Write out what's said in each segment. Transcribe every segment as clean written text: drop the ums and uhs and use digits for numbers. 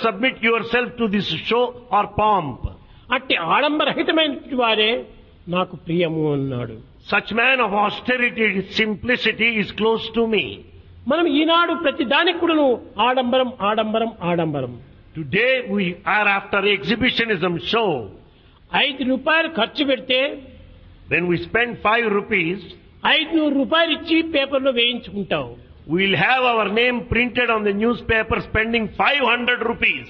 submit yourself to this show or pomp. అట్టి ఆడంబరహితమైనటువంటి వారే నాకు ప్రియము అన్నాడు. Such man of austerity, simplicity is close to me. మనం ఈనాడు ప్రతి దానికి కూడాను ఆడంబరం ఆడంబరం ఆడంబరం. Today we are after exhibitionism show. 5 రూపాయలు ఖర్చు పెడితే When we spend 5 rupees, 500 రూపాయలు ఇచ్చి పేపర్లో వేయించుకుంటాం. we'll have our name printed on the newspaper spending 500 rupees.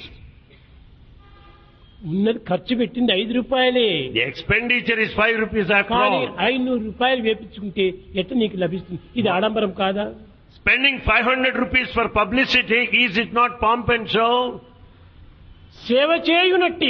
ఉన్నది ఖర్చు పెట్టింది 5 రూపాయలే. The expenditure is 5 rupees after కానీ all. 500 రూపాయలు వేపించుకుంటే ఎట్లా నీకు లభిస్తుంది? ఇది ఆడంబరం కాదా? Spending 500 rupees for publicity, is it not pomp and show? సేవ చేయునట్టి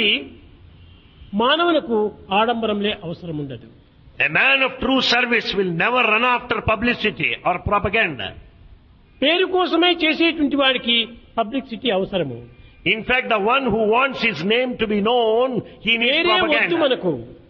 మానవులకు ఆడంబరంలే అవసరం ఉండదు. A man of true service will never run after publicity or propaganda. పేరు కోసమే చేసేటువంటి వాడికి పబ్లిసిటీ అవసరము. In fact, the one who wants his name to be known, he needs పేరే వద్దు propaganda. మనకు.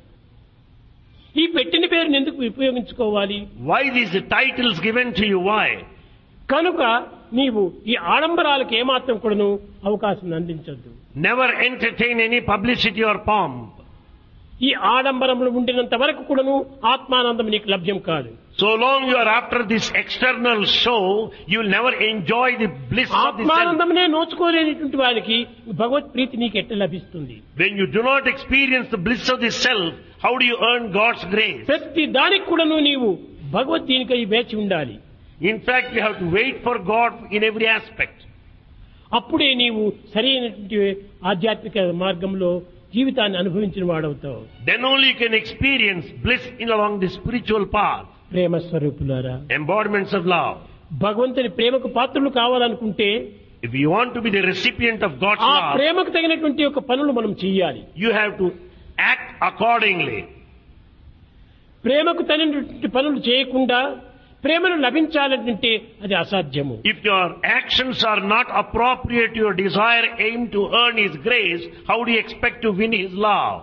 ఈ పెట్టిన పేరుని ఎందుకు ఉపయోగించుకోవాలి? Why these titles given to you? Why? కనుక నీవు ఈ ఆడంబరాలకు ఏమాత్రం కూడాను అవకాశం అందించద్దు. Never entertain any publicity or pomp. ఈ ఆడంబరంలో ఉండినంత వరకు కూడాను ఆత్మానందం నీకు లభ్యం కాదు. So long you are after this external show, you will never enjoy the bliss of the self. ఆత్మానందమనే నోచుకోలేనిటువంటి వారికి భగవత్ ప్రీతి నీకు ఎట్లా లభిస్తుంది? When you do not experience the bliss of the self, how do you earn God's grace? ప్రతి దానికి కూడాను నీవు భగవత్ దీనికై వేచి ఉండాలి. In fact, you have to wait for God in every aspect. అప్పుడే నీవు సరైనటువంటి ఆధ్యాత్మిక మార్గంలో జీవితాన్ని అనుభవించిన వాడవుతావు. Then only you can experience bliss in along the spiritual path. ప్రేమ స్వరూపులారా, Embodiments of love. భగవంతుని ప్రేమకు పాత్రలు కావాలనుకుంటే If you want to be the recipient of God's ఆ love, ప్రేమకు తగినటువంటి ఒక పనులు మనం చేయాలి. you have to act accordingly. ప్రేమకు తగినటువంటి పనులు చేయకుండా ప్రేమను లభించాలంటే అది అసాధ్యము. If your actions are not appropriate to your desire aim to earn His grace, how do you expect to win His love?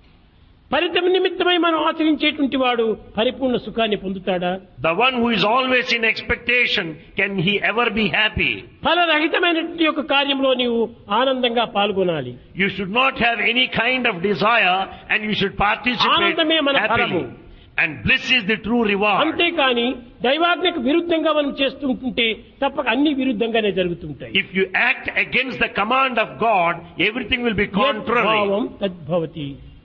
ఫలితం నిమిత్తమై మనం ఆచరించేటువంటి వాడు పరిపూర్ణ సుఖాన్ని పొందుతాడా? The one who is always in expectation, can he ever be happy? ఫలరహితమైనటువంటి ఒక కార్యంలో నీవు ఆనందంగా పాల్గొనాలి. You should not have any kind of desire and you should participate ఆనందమే మన ఫలము. happily. And bliss is the true reward. అంతేకాని దైవాజ్ఞకు విరుద్ధంగా మనం చేస్తుంటే తప్పక అన్ని విరుద్ధంగానే జరుగుతుంటాయి. If you act against the command of God, everything will be contrary. భావం తద్భవతి.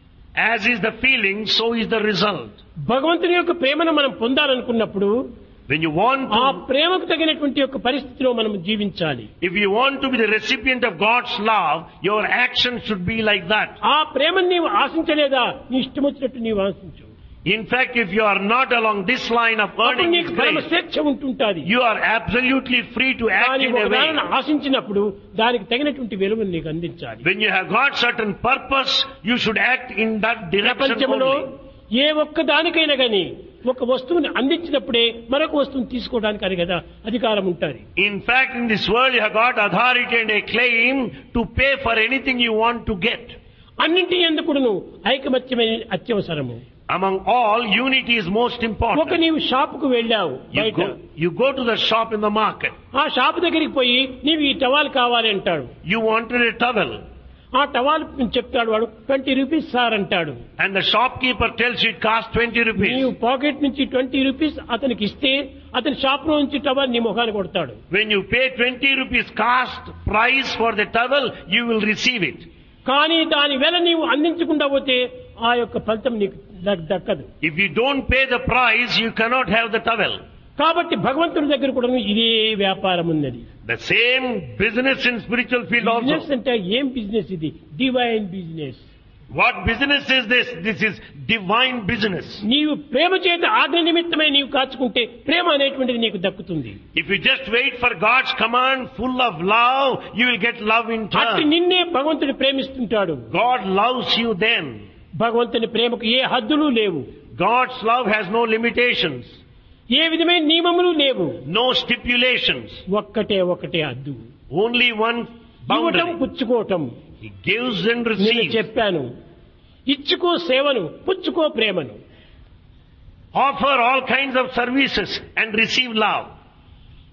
As is the feeling, so is the result. భగవంతుని యొక్క ప్రేమను మనం పొందాలనుకున్నప్పుడు When you want ఆ to, ప్రేమకు తగినటువంటి యొక్క పరిస్థితిలో మనం జీవించాలి. if you want to be the recipient of God's love, your action should be like that. ఆ ప్రేమను నీవు ఆశించలేదా నీ ఇష్టం వచ్చినట్టు నీవు ఆశించు. In fact, if you are not along this line of అప్పుడు earning His నీకు పరమ grace, స్వేచ్ఛ ఉంటుంటాది. you are absolutely free to act కానీ in a ఒకదానిని way. ఆశించినప్పుడు దానికి తగినటువంటి వెలుగును నీకు అందించాలి. When you have got certain purpose, you should act in that direction ప్రపంచంలో only. ఏ ఒక్క దానికైనా గాని ఒక వస్తువుని అందించినప్పుడే మరొక వస్తువుని తీసుకోవడానికి అని కదా అధికారం ఉంటుంది. In fact, in this world you have got authority and a claim to pay for anything you want to get. అన్నింటి ఎందుకును ఐకమత్యమైన అత్యవసరము. Among all, unity is most ఒక important. నీవు షాపుకు వెళ్ళావు బయట, You go to the shop in the market. ఆ shop దగ్గరికి పోయి నీవు ఈ టవాల్ కావాలి అంటాడు. You wanted a towel. ఆ టవాల్ చెప్తాడు వాడు 20 రూపీస్ సార్ అంటాడు. And the shopkeeper tells you it costs 20 rupees. నీవు పాకెట్ నుంచి 20 రూపీస్ అతనికి ఇస్తే అతని షాప్ లో నుంచి టవాల్ నీ ముఖాన్ని కొడతాడు. When you pay 20 rupees cost price for the towel, you will receive it. కానీ దాని వేళ నీవు అందించకుండా పోతే ఆ యొక్క ఫలితం నీకు దక్కదు. If you don't pay the price, you cannot have the towel. కాబట్టి భగవంతుడి దగ్గర కూడా ఇదే వ్యాపారం ఉన్నది. The same business in spiritual field business also. అంటే ఏం బిజినెస్ ఇది? Divine business. What business is this? This is divine business. నీవు ప్రేమ చేత ఆజ్ఞ నిమిత్తమై నీవు కాచుకుంటే ప్రేమ అనేటువంటిది నీకు దక్కుతుంది. If you just wait for God's command full of love, you will get love in అట్టి turn. నిన్నే భగవంతుడు ప్రేమిస్తుంటాడు. God loves you then. భగవంతుని ప్రేమకు ఏ హద్దులు లేవు. God's love has no limitations, ఏ విధమైన నియమములు లేవు. no stipulations. ఒకటే హద్దు. Only one ఇవ్వటం boundary. పుచ్చుకోవటం. He gives and నేను receives. చెప్పాను, ఇచ్చుకో సేవను పుచ్చుకో ప్రేమను. Offer all kinds of services and receive love.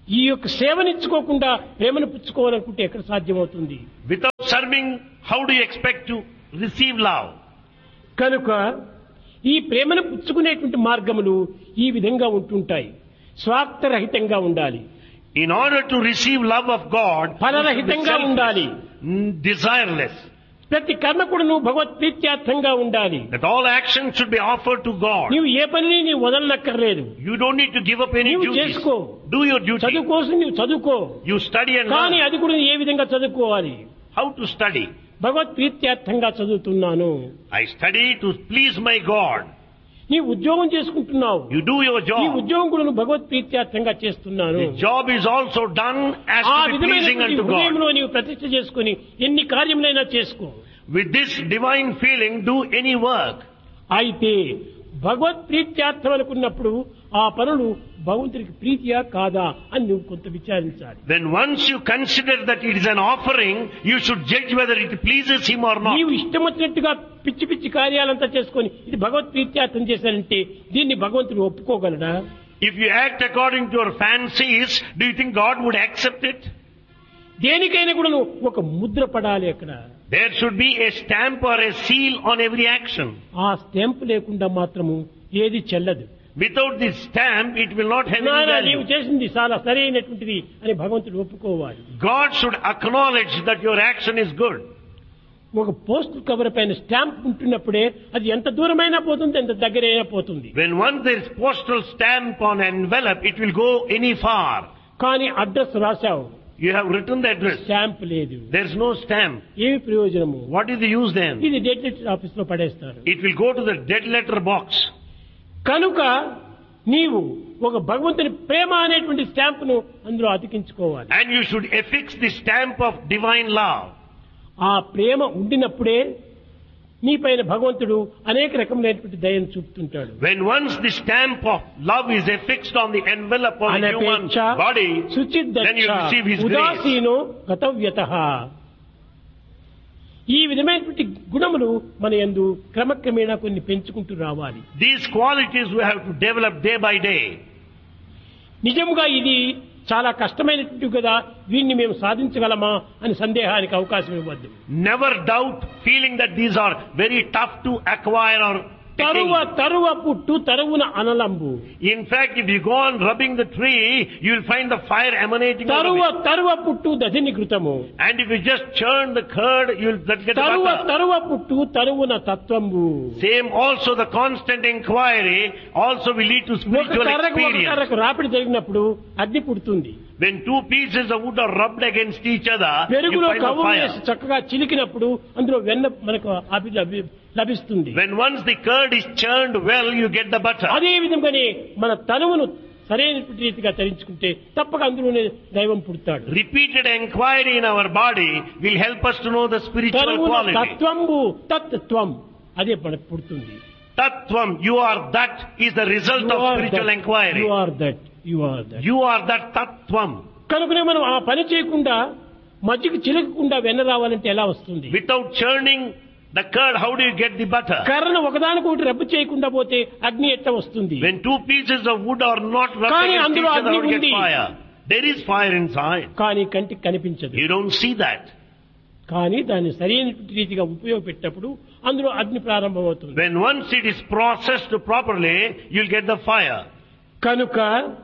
ఈ యొక్క సేవనిచ్చుకోకుండా ప్రేమను పుచ్చుకోవాలనుకుంటే ఎక్కడ సాధ్యమవుతుంది? Without serving, how do you expect to receive love? కనుక ఈ ప్రేమను పుచ్చుకునేటువంటి మార్గములు ఈ విధంగా ఉంటుంటాయి. స్వార్థరహితంగా ఉండాలి, In order to receive love of God, ఫలరహితంగా ఉండాలి, desireless. ప్రతి కర్మ కూడా నువ్వు భగవత్ ప్రీత్యార్థంగా ఉండాలి. That all actions should be offered to God. నీవు ఏ పనిని నీవు వదలనక్కర్లేదు. You don't need to give up any నీవు duties. చేసుకో, Do your duty. చదువు కోసం నీవు చదువుకో, You study and కానీ learn. అది కూడా ఏ విధంగా చదువుకోవాలి? How to study? భగవత్ ప్రీత్యార్థంగా చదువుతున్నాను. I study to please my God. నీ ఉద్యోగం చేసుకుంటున్నావు, You do your ఈ job. ఉద్యోగం కూడా నువ్వు భగవత్ ప్రీత్యార్థంగా చేస్తున్నాను. The job is also done as ఆ to be pleasing విధమైన unto God. హృదయంలో నీవు ప్రతిష్ఠ చేసుకుని ఎన్ని కార్యములైనా చేసుకో. With this divine feeling, do any work. అయితే భగవత్ ప్రీత్యార్థం అనుకున్నప్పుడు ఆ పనులు భగవంతుడికి ప్రీతియా కాదా అని నువ్వు కొంత విచారించాలి. Then once you consider that it is an offering, you should judge whether it pleases Him or not. నీవు ఇష్టం వచ్చినట్టుగా పిచ్చి పిచ్చి కార్యాలంతా చేసుకొని ఇది భగవత్ ప్రీత్యార్థం చేశానంటే దీన్ని భగవంతుడు ఒప్పుకోగలడా? If you act according to your fancies, do you think God would accept it? దేనికైనా కూడా నువ్వు ఒక ముద్ర పడాలి. అక్కడ There should be a stamp or a seal on every action. ఆ స్టాంప్ లేకుండా మాత్రము ఏది చెల్లదు. Without this stamp, it will not have any నాయనా, నీవు value. చేసింది చాలా సరైనటువంటిది అని భగవంతుడు ఒప్పుకోవాలి. God should acknowledge that your action is good. ఒక పోస్ట్ కవర్ పైన స్టాంప్ ఉంటున్నప్పుడే అది ఎంత దూరమైనా పోతుంది, ఎంత దగ్గరైనా పోతుంది. When once there is postal stamp on an envelope, it will go any far. కానీ address రాశావు, You have written the address. Stamp లేదు, There is no stamp. ఏమి ప్రయోజనము? What is the use then? ఇది డెడ్ లెటర్ ఆఫీస్ లో పడేస్తారు. It will go to the dead letter box. కనుక నీవు ఒక భగవంతుని ప్రేమ అనేటువంటి స్టాంప్ ను అందులో అతికించుకోవాలి. And you should affix the stamp of divine love. ఆ ప్రేమ ఉండినప్పుడే నీ పైన భగవంతుడు అనేక రకములైనటువంటి దయను చూపుతుంటాడు. When once the stamp of love is affixed on the envelope of the human అనపేక్ష body, శుచిర్దక్ష then you receive His grace. ఉదాసీనో గతవ్యతః. ఈ విధమైనటువంటి గుణములు మన యందు క్రమక్రమేణా కొన్ని పెంచుకుంటూ రావాలి. These qualities we have to develop day by day. నిజముగా ఇది చాలా కష్టమైనటువంటి కదా, వీటిని మేము సాధించగలమా అని సందేహానికి అవకాశం ఇవ్వద్దు. Never doubt feeling that these are very tough to acquire or తరువ attain. తరువ పుట్టు తరువున అనలంబు. In fact, if you go on rubbing the tree, you will find the fire emanating out తరువ of it. తరువ పుట్టు దధిని కృతము. And if you just churn the curd, you will get the తరువ butter. తరువ పుట్టు తరువున తత్వంబు. Same also the constant inquiry also will lead to ఒక spiritual కర్రకు ఒక experience. కర్రకు రాపిడి జరిగినప్పుడు అగ్ని పుడుతుంది. When two pieces of wood are rubbed against each other, you పెరుగులో find the కవ్వం fire. వేసి చక్కగా చిలికినప్పుడు అందులో వెన్న మనకు లభిస్తుంది. When once the curd is churned well, you get the butter. అదే విధంగానే మన తనువును సరైనటువంటి రీతిగా తరించుకుంటే తప్పక అందులోనే దైవం పుడతాడు. Repeated inquiry in our body will help us to know the spiritual తనువున quality. తత్వంబు తత్వం అదే మనకు పుడుతుంది. Tattvam, you are that, is the result of spiritual inquiry. You are that, you are that. You are that Tattvam. కనుకనే మనం ఆ పని చేయకుండా మజ్జిగ చిలకకుండా వెన్న రావాలంటే ఎలా వస్తుంది? Without churning the curd, how do you get the butter? కర్రను ఒకదానికొకటి రబ్బు చేయకుండా పోతే అగ్ని ఎట్లా వస్తుంది? When two pieces of wood are not rubbed కానీ against అందులో each other, అగ్ని how do you ఉంది. get fire? There is fire inside. కానీ కంటికి కనిపించదు. You don't see that. కానీ దాన్ని సరైన రీతిగా ఉపయోగపెట్టినప్పుడు అందులో అగ్ని ప్రారంభమవుతుంది. When once it is processed properly, you'll get the fire. కనుక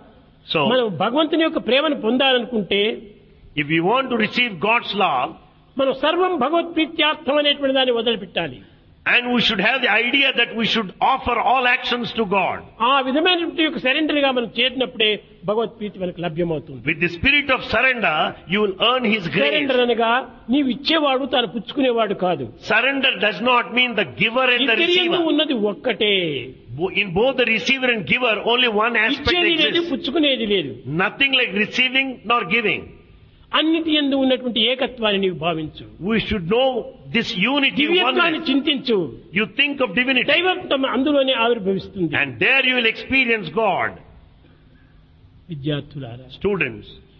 So, మనం భగవంతుని యొక్క ప్రేమను పొందాలనుకుంటే if you want to receive God's love, మనం సర్వం భగవత్ ప్రీత్యార్థం అనేటువంటి దాన్ని వదిలిపెట్టాలి. and we should have the idea that we should offer all actions to God. ఆ విధమైనటువంటి యొక్క సరెండర్ గా మనం చేరినప్పుడే భగవత్ ప్రీతి మనకు లభ్యమవుతుంది. With the spirit of surrender, you will earn His grace. Surrender అనగా నీవు ఇచ్చేవాడు తాను పుచ్చుకునేవాడు కాదు. Surrender does not mean the giver and the ఇద్దరి యందు receiver. ఉన్నది ఒక్కటే. In both the receiver and giver, only one aspect ఇచ్చేది లేదు, exists. పుచ్చుకునేది లేదు. Nothing like receiving nor giving. అన్నిటి యందు ఉన్నటువంటి ఏకత్వాన్ని నీవు భావించు. We should know this unity, దివ్యత్వాన్ని oneness. చింతించు. You think of divinity, దైవత్వం అందులోనే ఆవిర్భవిస్తుంది. and there you will experience God. విద్యార్థులారా, Students,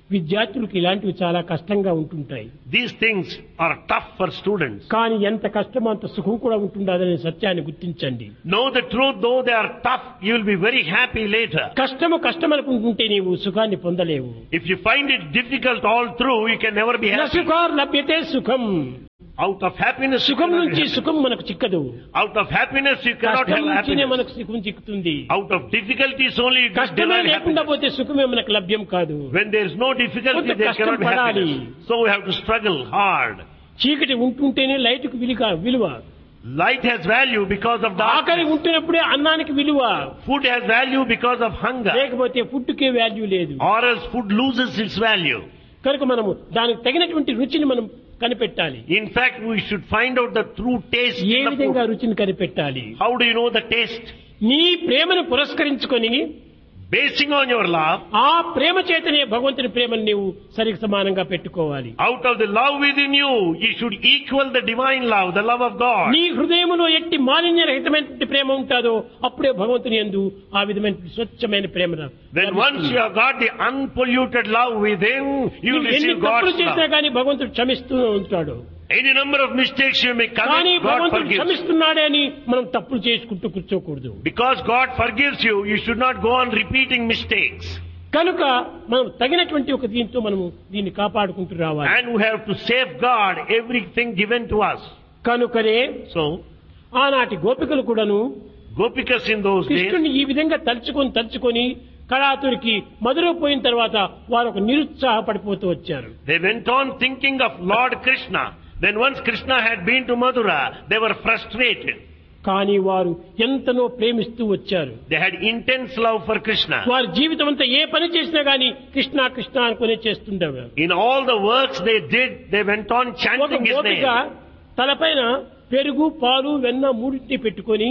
విద్యార్థులకు ఇలాంటివి చాలా కష్టంగా ఉంటుంటాయి. These things are tough for students. కానీ ఎంత కష్టమో అంత సుఖం కూడా ఉంటుండదనే సత్యాన్ని గుర్తించండి. Know the truth, though they are tough, you will be very happy later. కష్టమనుకుంటుంటే నీవు సుఖాన్ని పొందలేవు. If you find it difficult all through, you can never be happy. సుఖార్ లభ్యతే సుఖం. Out of happiness, సుఖం నుంచి సుఖం మనకు చిక్కదు. out of happiness you cannot have happiness. మనకు సుఖం చిక్కుతుంది. Out of difficulties only you can కష్టమే derive లేకుండా happiness. పోతే సుఖమే మనకు లభ్యం కాదు. When there is no difficulty, there cannot be happiness. So we have to struggle hard. చీకటి ఉంటుంటేనే లైట్కు విలువ. Light has value because of ఆకలి darkness. ఉంటున్నప్పుడే అన్నానికి విలువ. Food has value because of hunger. లేకపోతే ఫుడ్కే వాల్యూ లేదు. Or else food loses its value. కనుక మనము దానికి తగినటువంటి రుచిని మనం కనిపెట్టాలి. In fact, we should find out the true taste A in the విధంగా food. రుచిని కనిపెట్టాలి? How do you know the taste? నీ ప్రేమను పురస్కరించుకొని Basing on your love, ఆ ప్రేమ చేతనే భగవంతుని ప్రేమను నీవు సరికి సమానంగా పెట్టుకోవాలి. out of the love within you, you should equal the divine love, the love of God. నీ హృదయంలో ఎట్టి మాలిన్యరహితమైనటువంటి ప్రేమ ఉంటాదో అప్పుడే భగవంతుని యందు ఆ విధమైన స్వచ్ఛమైన ప్రేమ. When once you have got the unpolluted love within, you will ఎన్ని receive తప్పులు God's చేసినా love. కానీ భగవంతుడు క్షమిస్తూ ఉంటాడు. Any number of mistakes you may కానీ commit, God భగవంతుడు forgives. క్షమిస్తున్నాడే అని మనం తప్పులు చేసుకుంటూ కూర్చోకూడదు. Because God forgives you, you should not go on repeating mistakes. కనుక మనం తగినటువంటి ఒక దీంతో మనము దీన్ని కాపాడుకుంటూ రావాలి. And we have to safeguard everything given to us. కనుకనే So, ఆనాటి గోపికలు కూడాను Gopikas in those days, కృష్ణుని ఈ విధంగా తలుచుకొని కళాతురికి మధుర పోయిన తర్వాత వారు ఒక నిరుత్సాహపడిపోతూ వచ్చారు. they went on thinking of Lord Krishna. Then once Krishna had been to Mathura, they were frustrated. కానీ వారు ఎంతనో ప్రేమిస్తూ వచ్చారు. They had intense love for Krishna. వారి జీవితం అంతా ఏ పని చేసినా గానీ కృష్ణ కృష్ణ అనుకునే చేస్తుండేవారు. In all the works they did, they went on ఒక chanting his గోపిక name. తలపైన పెరుగు పాలు వెన్న మూడింటిని పెట్టుకొని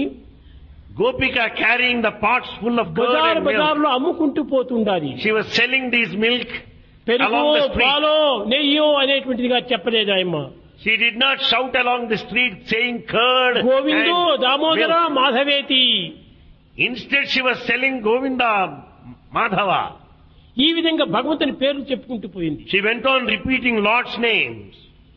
Gopika carrying the pots full of curd and milk. బజార్లో అమ్ముకుంటూ పోతుండాలి. She was selling these milk పెరుగు along the street. పాలో నెయ్యో అనేటువంటిదిగా చెప్పలేదు ఆయమ్మ. She did not shout along the street saying curd గోవిందో Damodara and milk. మాధవేతి. Instead she was selling Govinda, Madhava. ఈ విధంగా భగవంతుని పేర్లు చెప్పుకుంటూ పోయింది. She went on repeating Lord's names.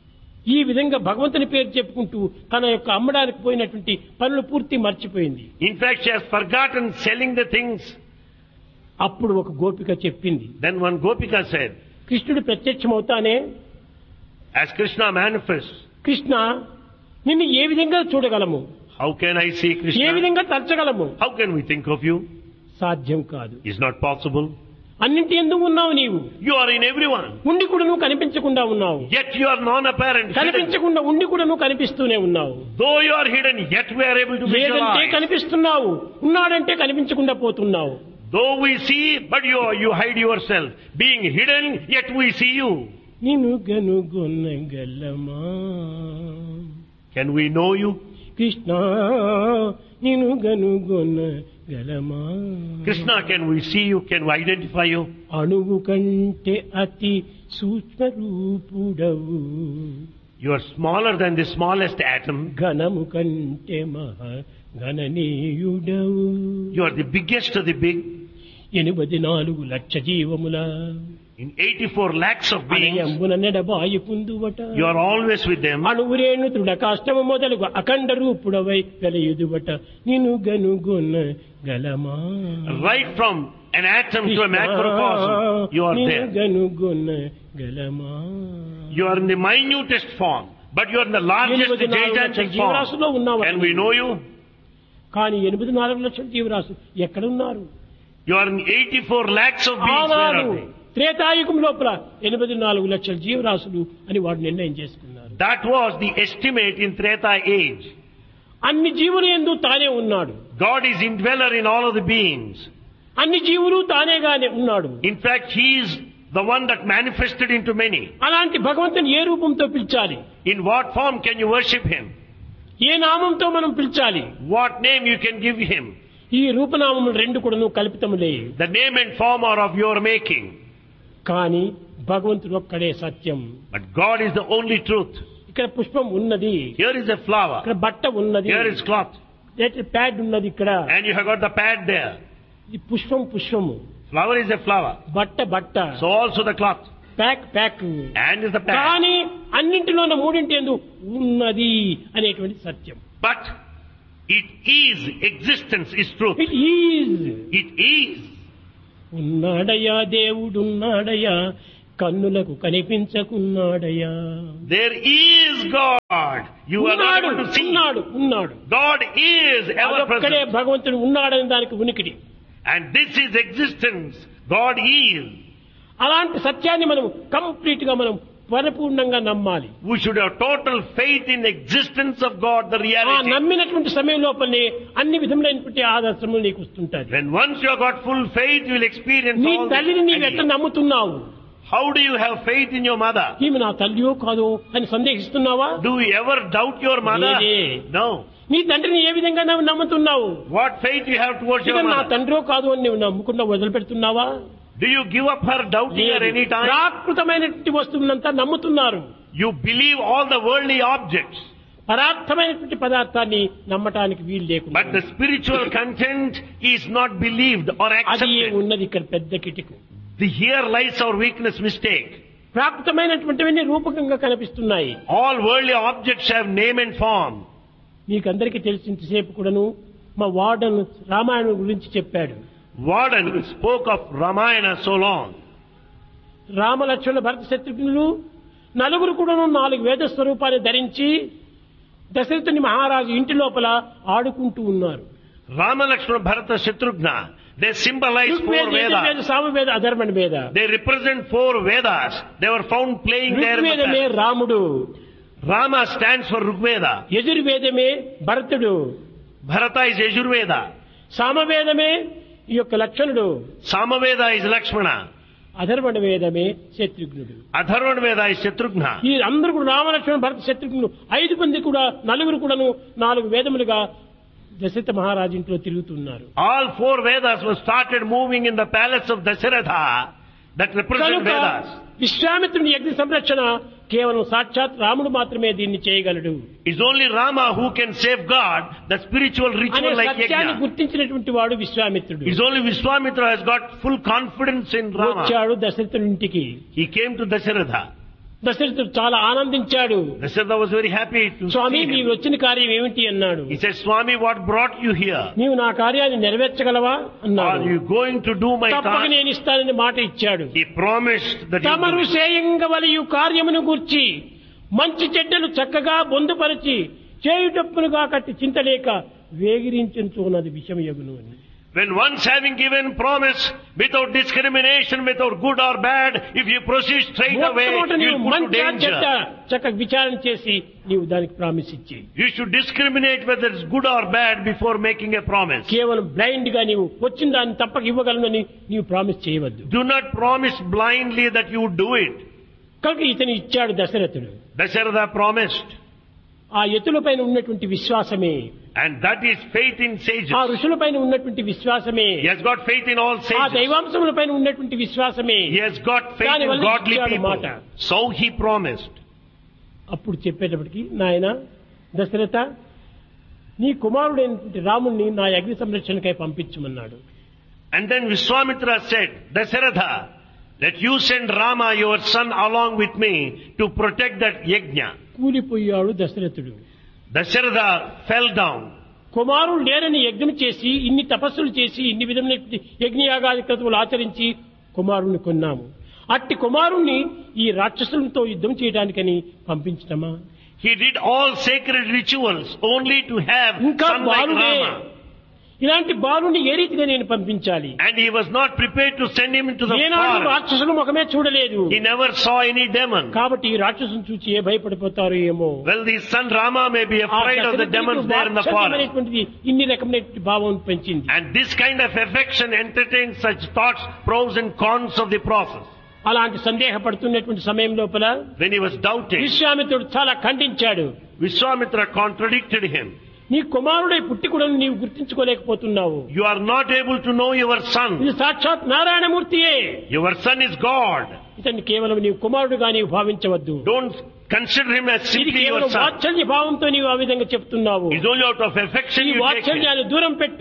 ఈ విధంగా భగవంతుని పేరు చెప్పుకుంటూ తన యొక్క అమ్మడానికి పోయినటువంటి పనులు పూర్తి మర్చిపోయింది. In fact, she has forgotten selling the things. అప్పుడు ఒక గోపిక చెప్పింది, Then one Gopika said, కృష్ణుడు ప్రత్యక్షమవుతానే, as Krishna manifests, కృష్ణ నిన్ను ఏ విధంగా చూడగలము, how can I see A Krishna? విధంగా తలచగలము? How can we think of you? సాధ్యం కాదు. It's not possible. అన్నింటి ఎందుకు ఉన్నావు నీవు? You are in everyone. ఉండి కూడా నువ్వు కనిపించకుండా ఉన్నావు. Yet you are non-apparent. Hidden. కనిపించకుండా ఉండి కూడా నువ్వు కనిపిస్తూనే ఉన్నావు. Though you are hidden, yet we are able to లేదంటే visualize. కనిపిస్తున్నావు, ఉన్నాడంటే కనిపించకుండా పోతున్నావు. Though we see, but you hide yourself. Being hidden, yet we see you. నిన్ను గనుగొనగలమా Can we know you? Krishna, నిన్ను గనుగొనగలమా? Krishna, can we see you? Can we identify you? అణువు కంటే అతి సూక్ష్మ రూపుడవు, You are smaller than the smallest atom. ఘనము కంటే మహా గణనీయుడవు. You are the biggest of the big. 84 lakh జీవముల In 84 lakhs of beings, అణయంబున నెడబాయి కుందువట. you are always with them. అణువురేణు తృఢకాష్టము మొదలుగు అఖండ రూపుడవై వెలయుదువట. నిన్ను గనుగొనగలమా? Right from an atom to a macrocosm, you are నిన్ను there. గనుగొనగలమా? You are in the minutest form, but you are in the largest 84 లక్షల gigantic జీవరాశుల్లో form. ఉన్నావు. Can we know you? కానీ 84 లక్షల జీవరాశులు ఎక్కడున్నారు? You are in 84 lakhs of beings. Where ఆనాడు are they? Treta Yuga లోపల 84 లక్షల జీవరాశులు అని వాడు నిర్ణయం చేసుకున్నారు. That was the estimate in Treta age. అన్ని జీవులు యందు తానే ఉన్నాడు. God is indweller in all of the beings. అన్ని జీవులు తానేగానే ఉన్నాడు. In fact, He is the one that manifested into many. అలాంటి భగవంతుని ఏ రూపంతో పిలిచాలి? In what form can you worship Him? ఏ నామంతో మనం పిలిచాలి? What name you can give Him? ఈ రూపనామములు రెండు కూడాను కల్పితములే. The name and form are of your making. కానీ భగవంతుడు ఒక్కడే సత్యం. But God is the only truth. ఇక్కడ పుష్పం ఉన్నది, Here is a flower. ఇక్కడ బట్ట ఉన్నది, Here is cloth. ప్యాడ్ ఉన్నది ఇక్కడ. And you have got the pad there. ఇది పుష్పము. Flower is a flower. బట్ట So also the cloth. Pack And is the plant. కానీ అన్నింటిలోన మూడింటి యందు ఉన్నది అనేటువంటి సత్యం. But it is, existence is truth. It is. It is. ఉన్నాడయ్యా దేవుడున్నాడయ్యా కన్నులకు కనిపించకున్నాడయ్యా. There is God. You are not able to see. ఉన్నాడు. God is ever అదొక్కడే present. భగవంతుడు ఉన్నాడని దానికి ఉనికిడి. And this is existence. God is. అలాంటి సత్యాన్ని మనం కంప్లీట్ గా మనం పరిపూర్ణంగా నమ్మాలి. We should have total faith in the existence of God, the ఆ reality. నమ్మినటువంటి సమయం లోపలనే అన్ని విధములైనటువంటి ఆదర్శములు నీకు వస్తుంటాయి. When once you have got full faith, you will experience నీ all తల్లిని నీవు ఎట్లా this. నమ్ముతున్నావు? How do you have faith in your mother? ఈమె నా తల్లియో కాదో అని సందేహిస్తున్నావా? Do you ever doubt your mother? లేదే. No. నీ తండ్రిని ఏ విధంగా నువ్వు నమ్ముతున్నావు? What faith you have towards your ఇతను నా mother? తండ్రో కాదు అని నువ్వు నమ్ముకున్నా వదిలిపెడుతున్నావా? Do you give up her doubting her any time? ప్రాకృతమైనటువంటి వస్తువులంతా నమ్ముతున్నారు. You believe all the worldly objects. పరార్థమైనటువంటి పదార్థాన్ని నమ్మటానికి వీలు లేకుండా But the spiritual content is not believed or అది accepted. ఉన్నది ఇక్కడ పెద్ద కిటికు. Here lies our weakness, mistake. ప్రాకృతమైనటువంటివన్నీ రూపకంగా కనిపిస్తున్నాయి. All worldly objects have name and form. మీకందరికీ తెలిసినంతసేపు కూడాను మా వార్డన్ రామాయణం గురించి చెప్పాడు. Warden spoke of Ramayana so long. Ramalakshmana భరత శత్రుఘ్నులు నలుగురు కూడాను 4 వేద స్వరూపాన్ని ధరించి దశరథుని మహారాజు ఇంటి లోపల ఆడుకుంటూ ఉన్నారు. Rama, Lakshmana, Bharata, Shatrughna, they symbolize 4 Vedas. Samaveda అధర్వణ వేద. They represent 4 Vedas. They were found playing there in the ఋగ్వేదమే past. రాముడు, Rama stands for Rigveda. యజుర్వేదమే భరతుడు, Bharata is Yajurveda. సామవేదమే ఈ యొక్క లక్షణుడు, Samaveda is Lakshmana. అధర్వణ వేదమే శత్రుఘ్నుడు. Atharvana Veda is Shatrughna. ఈ అందరూ కూడా రామలక్ష్మణ భరత శత్రుఘ్నులు 5 మంది కూడా నలుగురు కూడాను 4 వేదములుగా దశరథ మహారాజు ఇంట్లో తిరుగుతున్నారు. All 4 Vedas were started moving in the palace of Dasharatha that represent కనుక Vedas. విశ్వామిత్రుని యజ్ఞ సంరక్షణ కేవలం సాక్షాత్ రాముడు మాత్రమే దీన్ని చేయగలడు It's only Rama who can safeguard the spiritual అనే ritual like సత్యాన్ని Yajna. గుర్తించినటువంటి వాడు విశ్వామిత్రుడు. It's only Vishwamitra has got full confidence in Rama. వచ్చాడు దశరథుని ఇంటికి. He came to Dasharatha. దశరథుడు చాలా ఆనందించాడు. Dasharatha was very happy to Swamy see మీరు him. వచ్చిన కార్యం ఏమిటి అన్నాడు. He said, Swami, what brought you here? నీవు నా కార్యాన్ని నెరవేర్చగలవా Are అన్నాడు. you going to do my తప్పక task? నేను ఇస్తానని మాట ఇచ్చాడు. He promised that he would తమరు do it. చేయంగవలయు కార్యమును గూర్చి మంచి చెడ్డలు చక్కగా బొందుపరచి చేయుటప్పులుగా కట్టి చింతలేక వేగిరించున్నది విషమయగును అని. When once having given promise without discrimination, without good or bad, if you proceed straight away, మొట్టమొదట you నీవు will put to మంచి చెడ్డ danger. చక్కగా విచారణ చేసి నీవు దానికి ప్రామిస్ ఇచ్చి You should discriminate whether it's good or bad before making a promise. కేవలం బ్లైండ్ గా నీవు వచ్చిన దాన్ని తప్పక ఇవ్వగలనని నీవు ప్రామిస్ చేయవద్దు. Do not promise blindly that you would do it. కనుక ఇతను ఇచ్చాడు దశరథుడు. Dasharatha promised. ఆ ఎత్తులపైన ఉన్నటువంటి విశ్వాసమే, And that is faith in sages. ఆ ఋషులపైన ఉన్నటువంటి విశ్వాసమే, He has got faith in all ఆ sages. దైవాంశములపైన ఉన్నటువంటి విశ్వాసమే. He has got faith దాని in వల్ల godly ఇచ్చాడు people. మాట. So he promised. అప్పుడు చెప్పేటప్పటికి నాయన దశరథ నీ కుమారుడైనటువంటి రాముణ్ణి నా అగ్ని సంరక్షణకై పంపించమన్నాడు. And then Vishwamitra said, Dasharatha, let you send Rama, your son, along with me to protect that yajna. కూలిపోయాడు దశరథుడు. Dasharatha fell down. కుమారుడు లేరని యజ్ఞం చేసి ఇన్ని తపస్సులు చేసి ఇన్ని విధమైన యజ్ఞయాగాది క్రతువులు ఆచరించి కుమారుణ్ణి కొన్నాము. అట్టి కుమారుణ్ణి ఈ రాక్షసులతో యుద్ధం చేయడానికని పంపించటమా? He did all sacred rituals only to have ఇంకా son like బాలుడే. Rama. ఇలాంటి బాలుని ఏ రీతిగా నేను పంపించాలి? And he was not prepared to send him into the ఏనాడు forest. రాక్షసుల ముఖమే చూడలేదు. He never saw any demon. కాబట్టి ఈ రాక్షసుని చూచి ఏ భయపడిపోతారు ఏమో. Well, the son Rama may be afraid of the demons there in the forest. వాత్సల్యమైనటువంటిది ఇన్ని రకమైనటువంటి భావం పెంచింది. And this kind of affection entertains such thoughts, pros and cons of the process. అలాంటి సందేహపడుతున్నటువంటి సమయం లోపల When he was doubting, విశ్వామిత్రుడు చాలా ఖండించాడు. Vishwamitra contradicted him. నీ కుమారుడై పుట్టి కూడా నీవు గుర్తించుకోలేకపోతున్నావు. You are not able to know your son. ఇది సాక్షాత్ నారాయణమూర్తియే. Your son is God. ఇతన్ని కేవలం నీవు కుమారుడుగా నీవు భావించవద్దు. Don't consider him as ఇది simply your కేవలం son. వాత్సల్య భావంతో నీవు ఆ విధంగా చెప్తున్నావు. It's only out of affection ఈ you take him. వాత్సల్యాన్ని దూరం పెట్టు.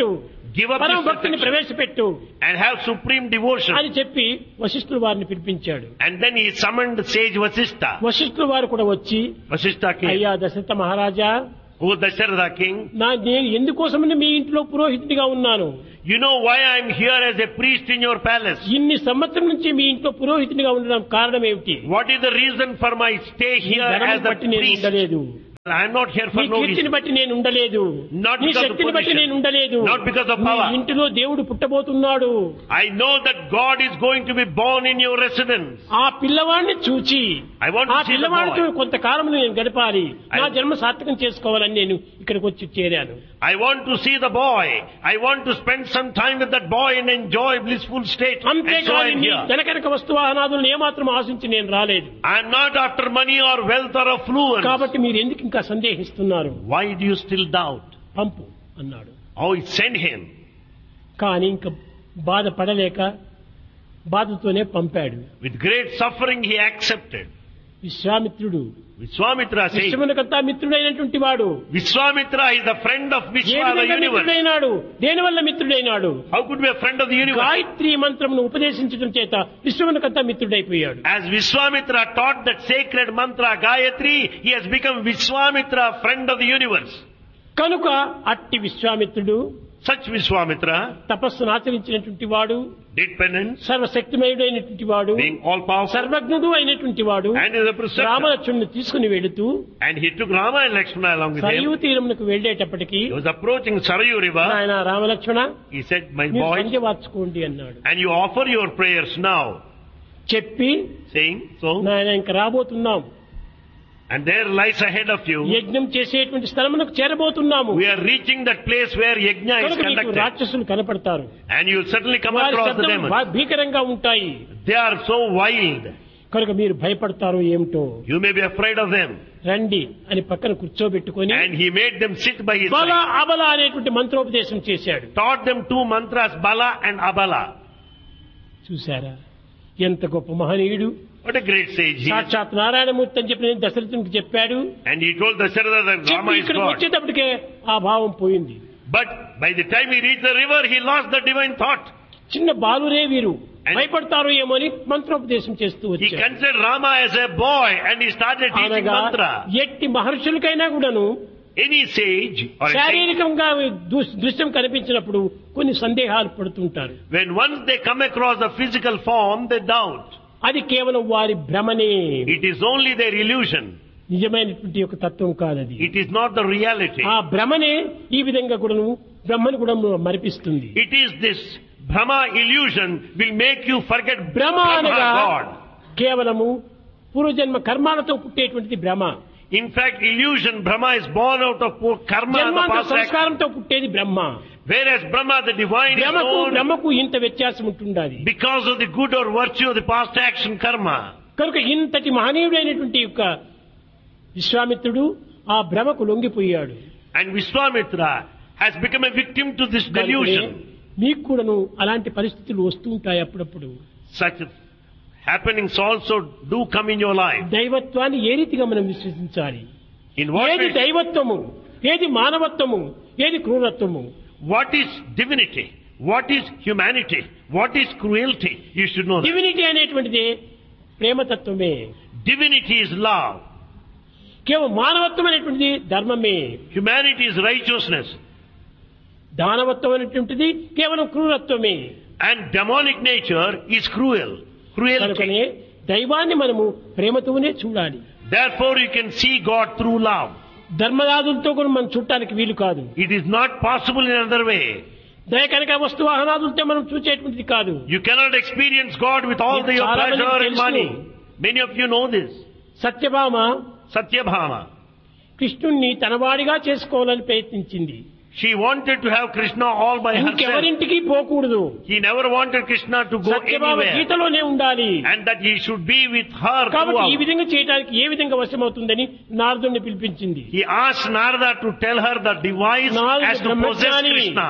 give up పరమ this భక్తిని affection ప్రవేశపెట్టు and have supreme devotion. అని చెప్పి వశిష్ఠుల వారిని పిలిపించాడు. And then he summoned sage Vasishtha. వశిష్ఠుల వారు కూడా వచ్చి, Vasishtha came. అయ్యా దశరథ మహారాజా, Who Dasharatha king? నేను ఎందుకోసమని మీ ఇంట్లో పురోహితుడిగా ఉన్నాను? You know why I am here as a priest in your palace? ఇన్ని సంవత్సరం నుంచి మీ ఇంట్లో పురోహితుడిగా ఉండడం కారణం ఏమిటి? What is the reason for my stay here ధనం as a బట్టి నేను priest? ఉండలేదు, I am not here for నీ no కీర్తిని reason. బట్టి నేను ఉండలేదు, Not నీ because of శక్తిని బట్టి position. నేను ఉండలేదు. Not because of నీ power. ఇంటిలో దేవుడు పుట్టబోతున్నాడు. I know that God is going to be born in your residence. ఆ పిల్లవాడిని చూచి, I want to ఆ see the పిల్లవాడితో boy. కొంతకాలం నేను గడపాలి, నా జన్మ సార్థకం చేసుకోవాలని నేను ఇక్కడికి వచ్చి చేరాను. I want to see the boy. I want to spend some time with that boy and enjoy blissful state. And so I అంతేకాని am మీ here. ధనకనక వస్తువాహనాదులను ఏమాత్రం ఆశించి నేను రాలేదు. I am not after money or wealth or affluence. కాబట్టి మీరు ఎందుకు ఇంకా సందేహిస్తున్నారు? Why do you still doubt? పంపు అన్నాడు. Oh, send him. కానీ ఇంకా బాధపడలేక బాధతోనే పంపాడు. With great suffering he accepted. విశ్వామిత్రుడు Vishwamitra says, విశ్వమునకంతా మిత్రుడైనటువంటి వాడు Vishwamitra is the friend of A Vishwa, the విధంగా universe. మిత్రుడైనాడు? దేని వల్ల మిత్రుడైనాడు? How could be a friend of the universe? Gayatri మంత్రమును ఉపదేశించడం చేత విశ్వమునకంతా మిత్రుడైపోయాడు. As Vishwamitra taught that sacred mantra Gayatri, he has become Vishwamitra, friend of the universe. కనుక అట్టి విశ్వామిత్రుడు Such Vishwamitra తపస్సును ఆచరించినటువంటి వాడు, did penance, సర్వశక్తిమయుడైనటువంటి వాడు, being all powerful, సర్వజ్ఞుడు అయినటువంటి వాడు, and is a preceptor. రామలక్ష్మణుని తీసుకుని వెళుతూ And he took Rama and Lakshmana along with Sarayu him. తీరమునకు వెళ్లేటప్పటికి, He was approaching Sarayu river. ఆయన రామలక్ష్మణ He said, my మీరు boy, సంధ్య వార్చుకోండి అన్నాడు. and you offer your prayers now. చెప్పి, Saying so, నాయన ఇంక రాబోతున్నాం, and there lies ahead of you. యజ్ఞం చేసేటువంటి స్థలమునకు చేరబోతున్నాము. We are reaching that place where Yajna is కనుక మీకు conducted. రాక్షసులు కనపడతారు, And you will certainly come వారి across the శబ్దం demons. భీకరంగా ఉంటాయి, They are so wild. కనుక మీరు భయపడతారో ఏమిటో, You may be afraid of them. రండి అని పక్కన కూర్చోబెట్టుకొని And he made them sit by his బల side. అబల అనేటువంటి మంత్రోపదేశం చేశాడు. Taught them two mantras, Bala and Abala. చూశారా ఎంత గొప్ప మహనీయుడు! What a great sage he is. సాక్షాత్ నారాయణమూర్తి అని చెప్పి నేను దశరథునికి చెప్పాడు. And he told Dasharatha that చెప్పి Rama is ఇక్కడికి God. వచ్చేటప్పటికే ఆ భావం పోయింది. But by the time he reached the river, he lost the divine thought. చిన్న బాలురే వీరు, And- భయపడతారో ఏమో అని మంత్రోపదేశం చేస్తూ He వచ్చాడు. considered Rama as a boy and he started teaching అనగా mantra. ఎట్టి మహర్షులకైనా కూడాను Any sage or a saint, శారీరకంగా దృశ్యం కనిపించినప్పుడు కొన్ని సందేహాలు పడుతుంటారు. when once they come across the physical form, they doubt. అది కేవలం వారి భ్రమనే, It is only their illusion. నిజమైనటువంటి యొక్క తత్వం కాదది. It is not the reality. ఆ భ్రమనే ఈ విధంగా కూడాను బ్రహ్మను కూడా మరిపిస్తుంది. It is this Brahma illusion will make you forget భ్రమ అనగా Brahma God. కేవలము పూర్వజన్మ కర్మాలతో పుట్టేటువంటిది భ్రమ. In fact, illusion, Brahma is born out of poor karma, the జన్మాంత past action. సంస్కారంతో పుట్టేది బ్రహ్మ. Whereas Brahma, the divine, is born బ్రహ్మకు ఇంత వ్యత్యాసం ఉంటుండాలి. because of the good or virtue of the past action karma. కనుక ఇంతటి మహనీయుడైనటువంటి యొక్క విశ్వామిత్రుడు ఆ భ్రమకు లొంగిపోయాడు. And Vishwamitra has become a victim to this delusion. మీకు కూడాను అలాంటి పరిస్థితులు వస్తూ ఉంటాయి అప్పుడప్పుడు. Such happenings also do come in your life. దైవత్వాన్ని ఏ రీతిగా మనం విశ్వసించాలి? In what ఏది way? దైవత్వము, ఏది మానవత్వము, ఏది క్రూరత్వము? What is divinity? What is humanity? What is cruelty? You should know that. Divinity అనేటువంటిది ప్రేమతత్వమే. Divinity is love. కేవలం మానవత్వం అనేటువంటిది ధర్మమే. Humanity is righteousness. దానవత్వం అనేటువంటిది కేవలం క్రూరత్వమే. And demonic nature is cruelty. కనుకనే దైవాన్ని మనము ప్రేమతోనే చూడాలి. Therefore you can see God through love. ధర్మరాజులతో కూడా మనం చూడటానికి వీలు కాదు. It is not possible in another way. దయ కనుక వస్తువాహనాదులతో మనం చూసేటువంటిది కాదు. You cannot experience God with all your చాలా మందికి pleasure and తెలుసు. money. Many of you know this. Satyabhama Satyabhama. కృష్ణుణ్ణి తనవాడిగా చేసుకోవాలని ప్రయత్నించింది. She wanted to have Krishna all by herself. ఇంకెవరింటికి పోకూడదు. He never wanted Krishna to go Satyabhama anywhere. గీతలోనే ఉండాలి. And that he should be with her కాబట్టి ఈ throughout. విధంగా చేయడానికి ఏ విధంగా వశమవుతుందని నారదుడిని పిలిపించింది. He asked Narada to tell her the device నారదుడు as to possess బ్రహ్మజ్ఞాని. Krishna.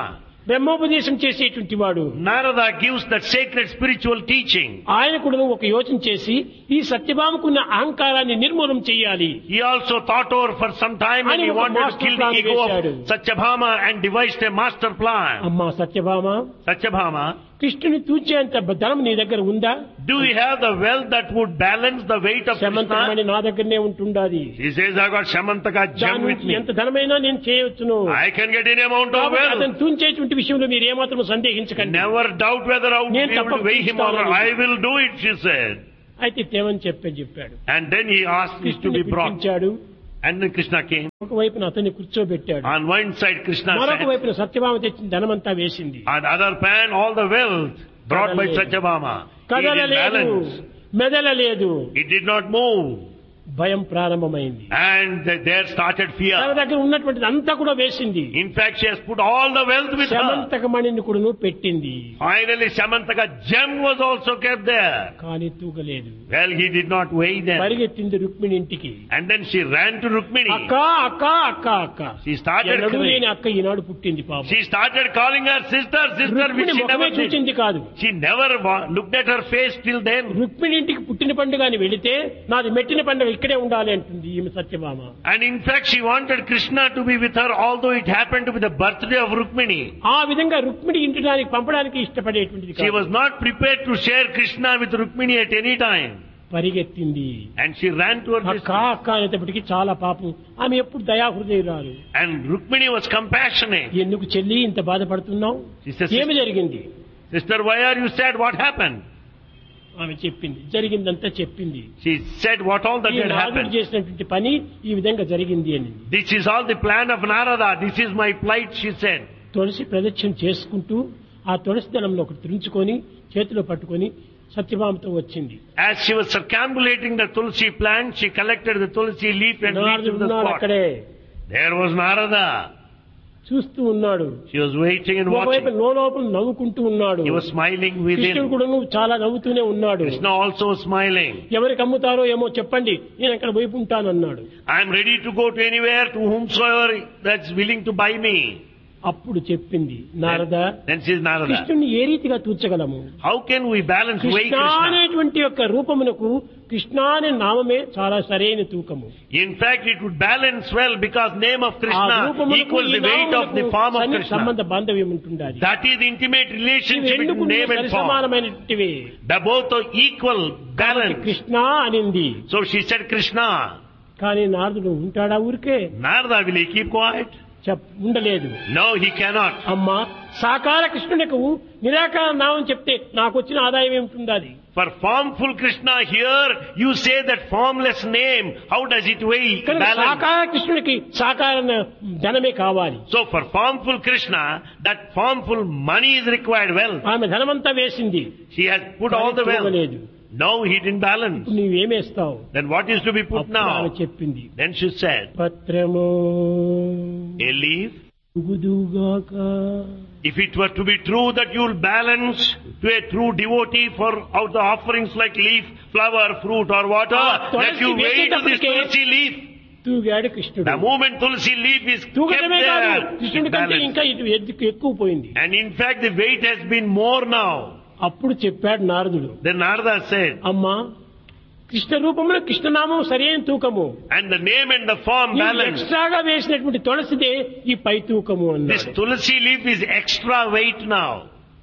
బ్రహ్మోపదేశం చేసేటువంటి వాడు Narada gives that sacred spiritual teaching. ఆయన కూడా ఒక యోచన చేసి ఈ సత్యభామకున్న అహంకారాన్ని నిర్మూలన చేయాలి. He also thought over for some time and he wanted to kill the ego of Satyabhama and devised a master plan. అమ్మా సత్యభామ, Satyabhama, కృష్ణుని తూచేంత ధనం నీ దగ్గర ఉందా? do you have the wealth that would balance the weight of Syamantakamani Krishna? నా దగ్గరనే ఉంటుండాది. He says, I got Shamantaka gem with me. ఎంత ధనమైనా నేను చేయవచ్చును. I can get any amount of కాబట్టి wealth. అతను తూంచేటువంటి విషయంలో మీరు ఏమాత్రం సందేహించకండి. Never doubt whether I would be able to weigh him or not. I will do it, she said. అయితే తేమని చెప్పాడు. And then he asked it to కృష్ణుని be brought. పిలిపించాడు. And then Krishna came. ఒకవైపున అతన్ని కూర్చోబెట్టాడు. On one side Krishna మరొక sat. వైపున సత్యభామ తెచ్చిన ధనమంతా వేసింది. On the other pan, all the wealth brought by Satyabhama. He did కదలలేదు, balance. మెదలలేదు. It did not move. భయం ప్రారంభమైంది. And there started తన fear. దగ్గర ఉన్నటువంటిది అంతా కూడా వేసింది. In fact, she has put all the wealth with her. శమంతకమణిని కూడా పెట్టింది. Finally, Shamantaka gem was also kept there. కానీ తూగలేదు. Well, he did not weigh them. పరిగెత్తింది రుక్మిణి ఇంటికి. And then she ran to Rukmini. అక్క అక్క అక్క అక్క. She started ఎన్నడూ crying. లేని అక్క ఈనాడు పుట్టింది పాపం. She started calling her sister, sister, which Rukmini she ముఖమే never did. చూచింది కాదు. She never looked at her face till then. Rukmini ఇంటికి పుట్టిన పండుగ అని వెళితే నాది మెట్టిన పండుగ ఇక్కడే ఉండాలి అంటుంది ఈమె Satyabhama. And in fact, she wanted Krishna to be with her, although it happened to be the birthday of Rukmini. ఆ విధంగా రుక్మిణి ఇంటికి పంపడానికి ఇష్టపడేటువంటిది She కాదు. was not prepared to share Krishna with Rukmini at any time. పరిగెత్తింది. And she ran to her అక్క sister. అక్క అనేటప్పటికీ చాలా పాపం. ఆమె ఎప్పుడు దయాహృదయురాలు. And Rukmini was compassionate. ఎందుకు చెల్లి ఇంత బాధపడుతున్నావు? She says, ఏమి జరిగింది? Sister, why are you sad? What happened? ఆమె చెప్పింది. జరిగిందంతా చెప్పింది. She said what all that ఈ had నారదుడు happened. చేసినటువంటి పని ఈ విధంగా జరిగింది అని. This is all the plan of Narada. This is my plight, she said. తులసి ప్రదక్షిణ చేసుకుంటూ ఆ తులసి దళంలో ఒకటి తుంచుకొని చేతిలో పట్టుకొని సత్యభామతో వచ్చింది. As she was circumambulating the Tulsi plant, she collected the Tulsi leaf and reached నారదుడు to the ఉన్నాడు spot. అక్కడే. There was Narada. చూస్తూ ఉన్నాడు. She was waiting and ఒకవైపు watching. లోపల నవ్వుకుంటూ ఉన్నాడు. He was smiling కృష్ణుడు within. కూడా చాలా నవ్వుతూనే ఉన్నాడు. Krishna also was smiling. ఎవరికి అమ్ముతారో ఏమో చెప్పండి, నేను అక్కడ వైపు ఉంటానన్నాడు. I am ready to go to anywhere to whomsoever that's willing to buy me. అప్పుడు చెప్పింది నారద, Then says Narada, కృష్ణుని ఏ రీతిగా తూర్చగలము? how can we balance weigh Krishna Krishna? అనేటువంటి యొక్క రూపమునకు కృష్ణ అనే నామమే చాలా సరైన తూకము. In fact, it would balance well because name of ఆ Krishna రూపమునకు equals the ఈ weight of the నామమునకు form of సంబంధ Krishna. బాంధవ్యం ఉంటుండాలి. That is the intimate ఇవి relationship ఎందుకు between name and form. సమానమైనటువంటివి. They both are equal, balance. Krishna అనింది. So she said Krishna. కానీ నారదుడు ఉంటాడా ఊరికే? Narada, will he keep quiet? ఉండలేదు. No, he cannot. అమ్మా సాకార కృష్ణునికి నిరాకార నామం చెప్తే నాకు వచ్చిన ఆదాయం ఏమిటి? అది For formful Krishna here, you say that formless name, how does it weigh? కనుక Balance. సాకార కృష్ణునికి సాకార ధనమే కావాలి. So for formful Krishna, that formful money is required well. ఆమె ధనమంతా వేసింది. She has put all the wealth. లేదు. No, he didn't balance. నీవేమేస్తావు? Then what is to be put అప్పుడు ఆమె now? చెప్పింది, Then she said, పత్రము a leaf. ఉగుదుగాక. If it were to be true that you will balance to a true devotee for out the offerings like leaf, flower, fruit or water, that you weigh to this Tulsi leaf. తూగాడు కృష్ణుడు. The moment Tulsi leaf is kept తూగడమే కాదు, there, కృష్ణుడి it కంటే balanced. ఇంకా ఇది ఎక్కువ పోయింది. And in fact the weight has been more now. అప్పుడు చెప్పాడు నారదుడు, Then Narada said, అమ్మా కృష్ణ రూపంలో కృష్ణనామం సరైన తూకము. and the name and the form balance. ఎక్స్ట్రాగా వేసినటువంటి తులసిదే ఈ పై తూకము This అన్నాడు. Tulsi leaf is extra weight now.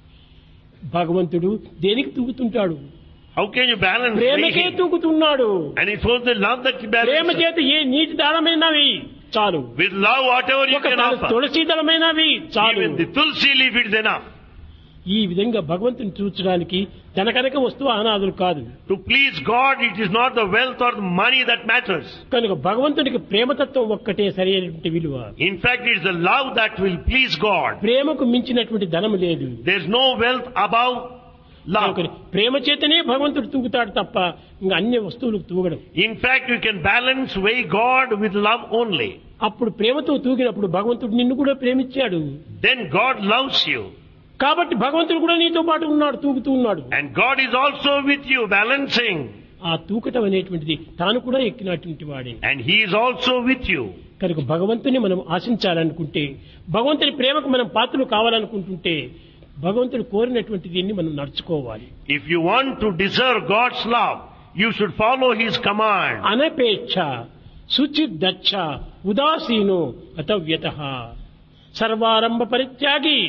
భగవంతుడు దేనికి తూగుతుంటాడు? How can you balance ప్రేమకే weight? తూగుతున్నాడు. And it was the love that you Prema balance. చేత ఏ నీటి దానమైనా వేయి చాలు. With love, whatever you ఒక can offer. తులసి దళమైనా వేయి చాలు. Even the Tulsi leaf is enough. ఈ విధంగా భగవంతుని చూచడానికి ధనకనక వస్తువు అనాదులు కాదు. To please God, it is not the wealth or the money that matters. కనుక భగవంతుడికి ప్రేమతత్వం ఒక్కటే సరైనటువంటి విలువ. In fact, it is the love that will please God. ప్రేమకు మించినటువంటి ధనము లేదు. There is no wealth above love. కనుక ప్రేమ చేతనే భగవంతుడు తూగుతాడు తప్ప ఇంకా అన్ని వస్తువులకు తూగడం. In fact, you can balance weigh God with love only. అప్పుడు ప్రేమతో తూగినప్పుడు భగవంతుడు నిన్ను కూడా ప్రేమించాడు. Then God loves you. కాబట్టి భగవంతుడు కూడా నీతో పాటు ఉన్నాడు, తూగుతూ ఉన్నాడు. And God is also with you, balancing. ఆ తూకటం అనేటువంటిది తాను కూడా ఎక్కినటువంటి వాడే. And He is also with you. కనుక భగవంతుని మనం ఆశించాలనుకుంటే, భగవంతుని ప్రేమకు మనం పాత్రలు కావాలనుకుంటుంటే, భగవంతుడు కోరినటువంటి దీన్ని మనం నడుచుకోవాలి. If you want to deserve God's love, you should follow His command. అనపేక్ష శుచిర్దక్ష ఉదాసీనో అతవ్యతః సర్వారంభ పరిత్యాగి.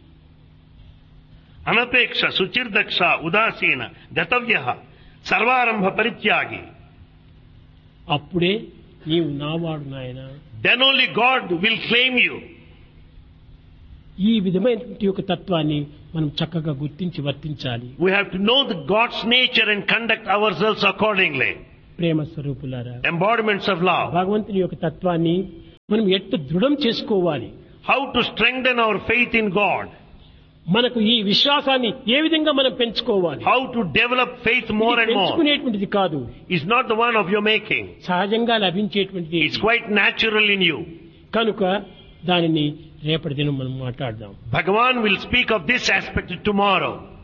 అనపేక్ష శుచిర్దక్ష ఉదాసీన గతవ్యః సర్వారంభ పరిత్యాగి. అప్పుడే నీవు నావాడు నాయన. Then only God will claim you. ఈ విధమైనటువంటి యొక్క తత్వాన్ని మనం చక్కగా గుర్తించి వర్తించాలి. We have to know the God's nature and conduct ourselves accordingly. ప్రేమ స్వరూపులారా, Embodiments of love. భగవంతుని యొక్క తత్వాన్ని మనం ఎట్లా దృఢం చేసుకోవాలి, How to strengthen our faith in God. మనకు ఈ విశ్వాసాన్ని ఏ విధంగా మనం పెంచుకోవాలి. How to develop faith more ఇది and more. పెంచుకునేటువంటిది కాదు, Is not the one of your making. సహజంగా లభించేటువంటిది. It's quite natural in you. కనుక దానిని రేపటి దినం మనం మాట్లాడదాం. Bhagavan will speak of this aspect tomorrow.